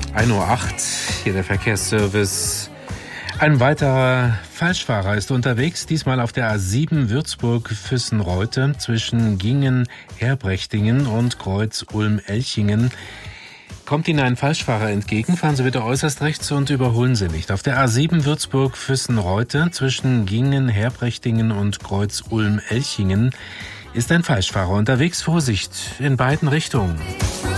1:08 Uhr, hier der Verkehrsservice. Ein weiterer Falschfahrer ist unterwegs, diesmal auf der A7 Würzburg-Füssen-Reute zwischen Gingen-Herbrechtingen und Kreuz Ulm-Elchingen. Kommt Ihnen ein Falschfahrer entgegen, fahren Sie bitte äußerst rechts und überholen Sie nicht. Auf der A7 Würzburg-Füssen-Reute zwischen Gingen-Herbrechtingen und Kreuz Ulm-Elchingen ist ein Falschfahrer unterwegs. Vorsicht in beiden Richtungen.